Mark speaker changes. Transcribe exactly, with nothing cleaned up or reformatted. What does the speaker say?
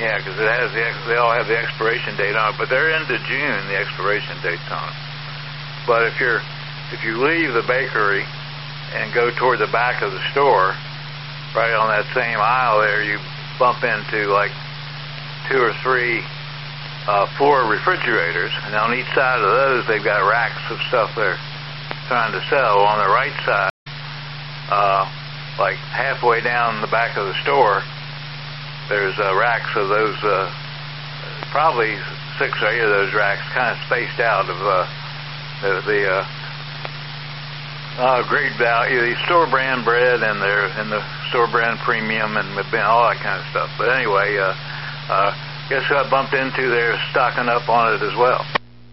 Speaker 1: Yeah, because it has the ex they all have the expiration date on it, but they're into June. The expiration date's on it. But if you're if you leave the bakery and go toward the back of the store, right on that same aisle there, you bump into like two or three uh, floor refrigerators, and on each side of those they've got racks of stuff they're trying to sell. On the right side, uh, like halfway down the back of the store, there's uh, racks of those, uh, probably six or eight of those racks, kind of spaced out of uh, the, the uh, uh, great value, the store brand bread and their and the store brand premium and all that kind of stuff. But anyway, uh, uh, guess who I bumped into there stocking up on it as well.